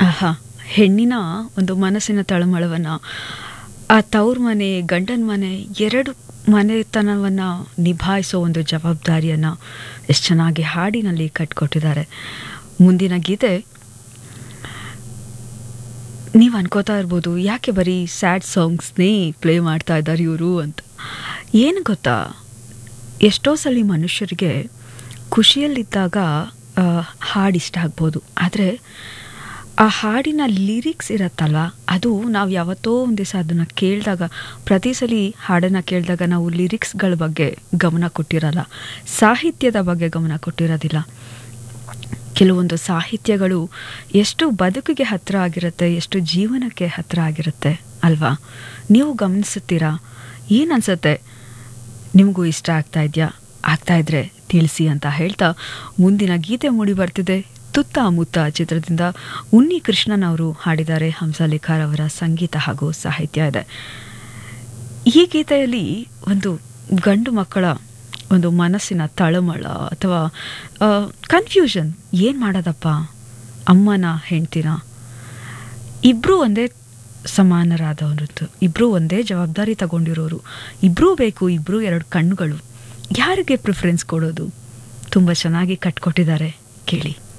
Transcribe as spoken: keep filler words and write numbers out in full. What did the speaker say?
ಆಹಾ! ಹೆಣ್ಣಿನ ಒಂದು ಮನಸ್ಸಿನ ತಳಮಳವನ್ನು, ಆ ತವ್ರ ಮನೆ, ಗಂಡನ ಮನೆ ಎರಡು ಮನೆತನವನ್ನು ನಿಭಾಯಿಸೋ ಒಂದು ಜವಾಬ್ದಾರಿಯನ್ನು ಎಷ್ಟು ಚೆನ್ನಾಗಿ ಹಾಡಿನಲ್ಲಿ ಕಟ್ಕೊಟ್ಟಿದ್ದಾರೆ. ಮುಂದಿನ ಗೀತೆ ನೀವು ಅನ್ಕೋತಾ ಇರ್ಬೋದು, ಯಾಕೆ ಬರೀ ಸ್ಯಾಡ್ ಸಾಂಗ್ಸ್ನೇ ಪ್ಲೇ ಮಾಡ್ತಾ ಇದ್ದಾರೆ ಇವರು ಅಂತ. ಏನು ಗೊತ್ತಾ, ಎಷ್ಟೋ ಸಲ ಮನುಷ್ಯರಿಗೆ ಖುಷಿಯಲ್ಲಿದ್ದಾಗ ಹಾಡು ಇಷ್ಟ ಆಗ್ಬೋದು, ಆದರೆ ಆ ಹಾಡಿನ ಲಿರಿಕ್ಸ್ ಇರತ್ತಲ್ಲ, ಅದು ನಾವು ಯಾವತ್ತೋ ಒಂದು ದಿವಸ ಅದನ್ನು ಕೇಳಿದಾಗ, ಪ್ರತಿ ಸಲ ಹಾಡನ್ನು ಕೇಳಿದಾಗ ನಾವು ಲಿರಿಕ್ಸ್ಗಳ ಬಗ್ಗೆ ಗಮನ ಕೊಟ್ಟಿರಲ್ಲ, ಸಾಹಿತ್ಯದ ಬಗ್ಗೆ ಗಮನ ಕೊಟ್ಟಿರೋದಿಲ್ಲ. ಕೆಲವೊಂದು ಸಾಹಿತ್ಯಗಳು ಎಷ್ಟು ಬದುಕಿಗೆ ಹತ್ತಿರ ಆಗಿರುತ್ತೆ, ಎಷ್ಟು ಜೀವನಕ್ಕೆ ಹತ್ತಿರ ಆಗಿರುತ್ತೆ ಅಲ್ವಾ? ನೀವು ಗಮನಿಸುತ್ತೀರಾ? ಏನನ್ಸುತ್ತೆ? ನಿಮಗೂ ಇಷ್ಟ ಆಗ್ತಾ ಇದೆಯಾ? ಆಗ್ತಾ ಇದ್ರೆ ತಿಳಿಸಿ ಅಂತ ಹೇಳ್ತಾ ಮುಂದಿನ ಗೀತೆ ಮೂಡಿ ಬರ್ತಿದೆ. ತುತ್ತ ಮುತ್ತ ಚಿತ್ರದಿಂದ ಉನ್ನಿ ಕೃಷ್ಣನ್ ಅವರು ಹಾಡಿದ್ದಾರೆ. ಹಂಸಲೇಖರ್ ಅವರ ಸಂಗೀತ ಹಾಗೂ ಸಾಹಿತ್ಯ ಇದೆ. ಈ ಗೀತೆಯಲ್ಲಿ ಒಂದು ಗಂಡು ಮಕ್ಕಳ ಒಂದು ಮನಸ್ಸಿನ ತಳಮಳ ಅಥವಾ ಕನ್ಫ್ಯೂಷನ್, ಏನು ಮಾಡೋದಪ್ಪ, ಅಮ್ಮನ ಹೆಂಡ್ತಿನ, ಇಬ್ಬರೂ ಒಂದೇ ಸಮಾನರಾದವರದ್ದು, ಇಬ್ಬರೂ ಒಂದೇ ಜವಾಬ್ದಾರಿ ತಗೊಂಡಿರೋರು, ಇಬ್ಬರೂ ಬೇಕು, ಇಬ್ಬರೂ ಎರಡು ಕಣ್ಣುಗಳು, ಯಾರಿಗೆ ಪ್ರಿಫರೆನ್ಸ್ ಕೊಡೋದು? ತುಂಬ ಚೆನ್ನಾಗಿ ಕಟ್ಕೊಟ್ಟಿದ್ದಾರೆ, ಕೇಳಿ.